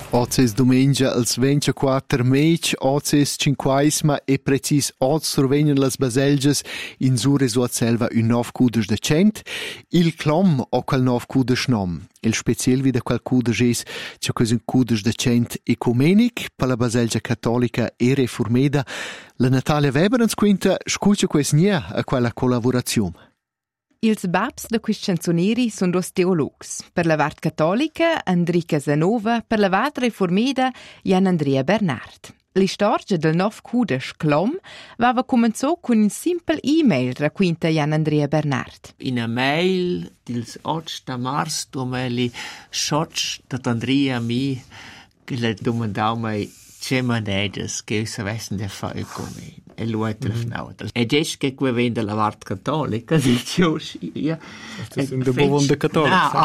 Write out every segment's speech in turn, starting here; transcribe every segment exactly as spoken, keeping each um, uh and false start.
Oces domenica als ventiquattro meic, oces cinquaisma e precis oz survegnan las baselgias in sure suat selva un nov cudes de cent, il clom o qual nov cudes nom. Il speciel vida qual cudes es cio cos un cudes de cent ecumenic per la baselgia cattolica e reformeda. La Natalia Weber ens quinta scucha quais nia a quella collaborazione. Ils babs de quist canzonieri sun dos teologs. Per la vart cattolica, Enrica Zanova, per la vart reformeda, Jan Andrea Bernard. L'istorgia del nov cudes Clom vava comenzò con un simple e-mail, racquinta Jan Andrea Bernard. In a mail dils otto mars domeli schoch dat Andrea mi che le domandau mai c'è manedes che savessem de fa come e lui telefonava. E des che que vende la vart cattolica dice ja. Das sind der Bewohner Katholiker.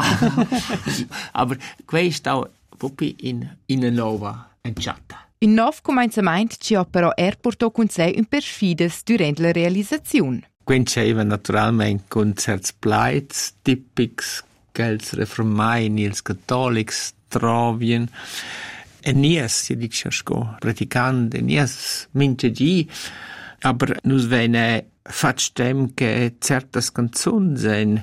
Aber questo proprio in in a nova enchata. Un nov començament ci ha però er portò con sé un per sfides durant la realizzazione. Quindi c'era naturalmente concerts pleits tipics che els reformai nils cattolics trovien. E nies, io dico sco, praticante, nies mince gi, aber nus vene factem che certas canzoni sen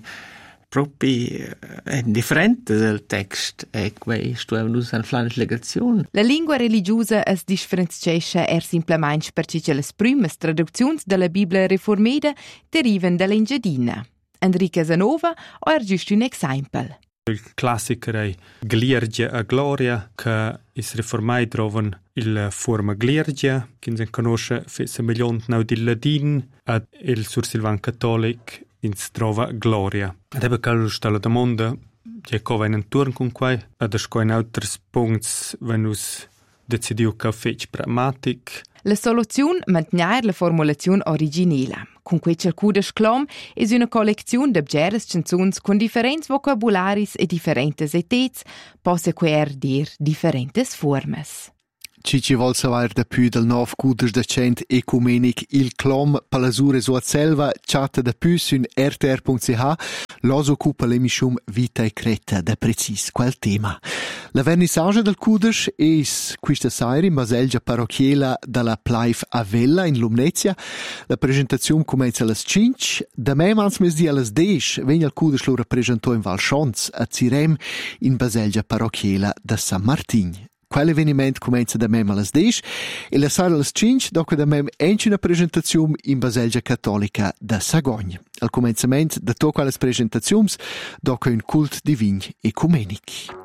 proprio eh, differenti del text e questo nus an flanes legazione. La lingua religiosa es differenziesce er simplemente perché le prime traduzioni della Bibbia reformeda derivano dall'Engiadina. Enrica Zanova o er giusto un esempio. Il classico è Gliergia a Gloria, che is riformai trovan il forma Gliergia, che si conosce fesse milioni nau di ladin, ed il sur Silvan cattolic ins trova Gloria. Ed ebbe callo sta la domanda, che co ven turn con quai, ed sco in altri punti venus decidiu che fece pragmatic. La soluzione mantenere la formulazione originale. Con quel cudes Clom è una collezione di bgeres canzoni con differenti vocabularis e differenti etets, possa quer dir differenti formas. Ci ci vol savoir da più del nov cudes de cent ecumenic il Clom per la sure sua selva chatta da più sun r t r punto c h los occupa l'emisium Vita e Creta da precis quel tema. La vernissage del cudes es questa sera in baselgia parrocchiela dalla Plaif a Vella in Lumnezia. La presentazione comincia alle cinque. Da me mans mes di alle dieci vegna il cudes lo rappresentò in Valschons a Zirem in baselgia parrocchiela da San Martin. Quell'avvenimento comincia da mem alle dieci e la sera alle cinque dopo da mem enci una presentazione in baselgia cattolica da Sagogn. Al cominciamento da tocca alle presentazioni dopo un cult divin ecumenic.